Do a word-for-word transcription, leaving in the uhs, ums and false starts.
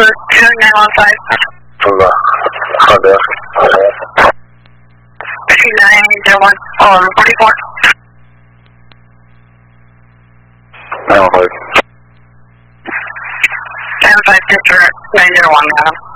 for two nine one five. From the front desk. two nine zero one, um, forty-four. nine one five. seven five six nine zero one, madam.